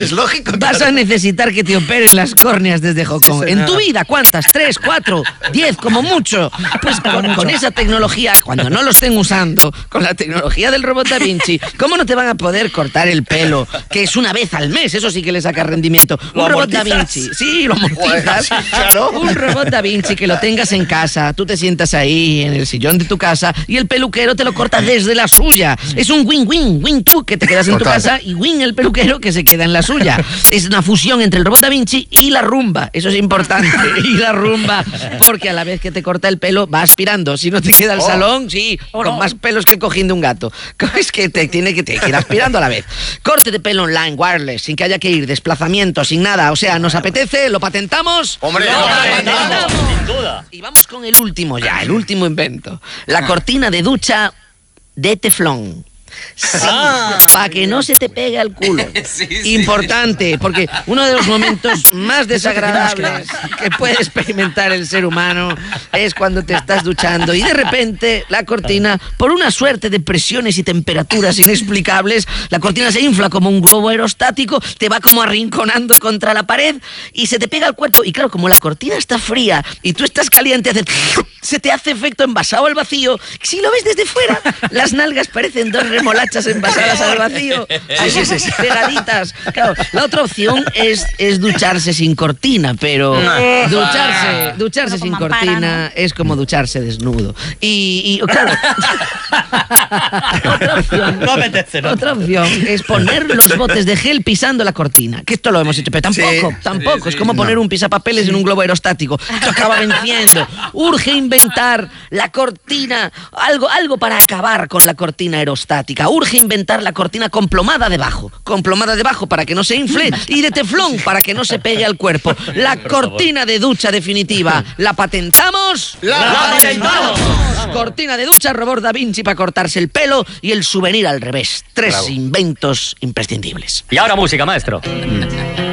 es lógico. Vas a necesitar que te operen las córneas desde Hong Kong. En tu vida, ¿cuántas? 3, 4, 10, como mucho. Pues con esa tecnología, cuando no lo estén usando, con la tecnología del robot Da Vinci, ¿cómo no te van a poder cortar el pelo? Que es una vez al mes, eso sí que le saca rendimiento. Un robot Da Vinci, sí, lo amortizas. Claro. Un robot Da Vinci que lo tengas en casa, tú te sientas ahí en el sillón de tu casa y el peluquero te lo corta desde la suya. Es un win tú que te quedas en tu casa y win el peluquero que se queda en la suya. Es una fusión entre el robot Da Vinci y la rumba, eso es importante. Y la rumba, porque a la vez que te corta el pelo va aspirando. Si no te queda el salón, sí, con más pelos que el cojín de un gato. Es que te tiene que ir aspirando a la vez. Corte de pelo online, wireless, sin que haya que ir, desplazamiento, sin nada. O sea, ¿nos apetece? ¿Lo patentamos? ¡Hombre! ¡Lo patentamos! Sin duda. Y vamos con el último ya, el último invento. La cortina de ducha de teflón. Sí, para que no se te pegue al culo. Importante, porque uno de los momentos más desagradables que puede experimentar el ser humano es cuando te estás duchando y de repente la cortina, por una suerte de presiones y temperaturas inexplicables, la cortina se infla como un globo aerostático, te va como arrinconando contra la pared y se te pega al cuerpo. Y claro, como la cortina está fría y tú estás caliente, se te hace efecto envasado al vacío. Si lo ves desde fuera, las nalgas parecen dos remolachas envasadas al vacío, así pegaditas. Claro, la otra opción es ducharse sin cortina, pero ducharse sin cortina es como ducharse desnudo. Y claro, otra opción es poner los botes de gel pisando la cortina, que esto lo hemos hecho, pero tampoco es como poner un pisapapeles en un globo aerostático. Esto acaba venciendo. Urge inventar la cortina, algo para acabar con la cortina aerostática. Urge inventar la cortina con plomada debajo para que no se infle y de teflón para que no se pegue al cuerpo. La cortina de ducha definitiva. ¿La patentamos? ¡La patentamos! Cortina de ducha, robot Da Vinci para cortarse el pelo y el souvenir al revés. 3 inventos imprescindibles. Y ahora música, maestro.